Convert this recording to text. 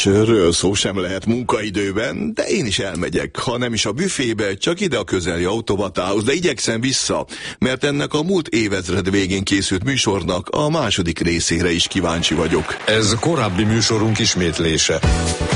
Sörről szó sem lehet munkaidőben, de én is elmegyek, ha nem is a büfébe, csak ide a közeli automatához, de igyekszem vissza, mert ennek a múlt évezred végén készült műsornak a második részére is kíváncsi vagyok. Ez korábbi műsorunk ismétlése.